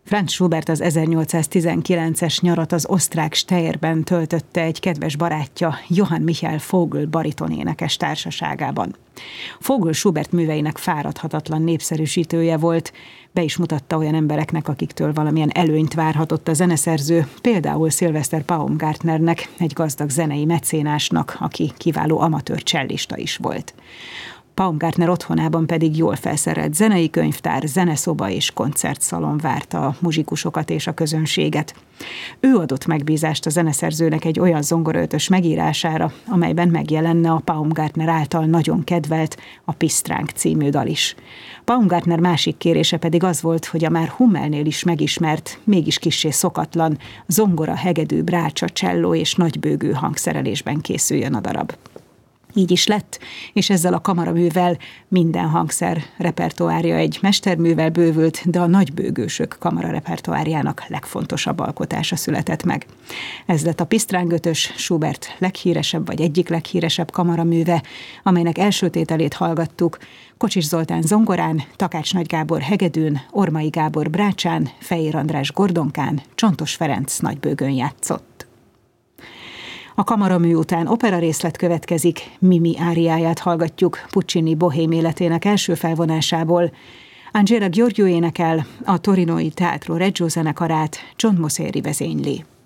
Franz Schubert az 1819-es nyarat az osztrák Steyerben töltötte egy kedves barátja, Johann Michael Vogl baritonénekes társaságában. Vogl Schubert műveinek fáradhatatlan népszerűsítője volt, be is mutatta olyan embereknek, akiktől valamilyen előnyt várhatott a zeneszerző, például Sylvester Baumgartnernek, egy gazdag zenei mecénásnak, aki kiváló amatőr csellista is volt. Baumgartner otthonában pedig jól felszerelt zenei könyvtár, zeneszoba és koncertszalon várta a muzsikusokat és a közönséget. Ő adott megbízást a zeneszerzőnek egy olyan zongoraötös megírására, amelyben megjelenne a Baumgartner által nagyon kedvelt, a Pisztránk című dal is. Baumgartner másik kérése pedig az volt, hogy a már Hummelnél is megismert, mégis kissé szokatlan, zongora, hegedű, brácsa, cselló és nagybőgő hangszerelésben készüljön a darab. Így is lett, és ezzel a kamaraművel minden hangszer repertoárja egy mesterművel bővült, de a nagybőgősök kamara repertoárjának legfontosabb alkotása született meg. Ez lett a Pisztráng-ötös, Schubert leghíresebb vagy egyik leghíresebb kamaraműve, amelynek első tételét hallgattuk. Kocsis Zoltán zongorán, Takács Nagy Gábor hegedűn, Ormai Gábor brácsán, Fejér András gordonkán, Csontos Ferenc nagybőgőn játszott. A kamaramű után operarészlet következik, Mimi áriáját hallgatjuk Puccini bohém életének első felvonásából. Angela Gheorghiu énekel, a torinói Teatro Regio zenekarát John Mauceri vezényli.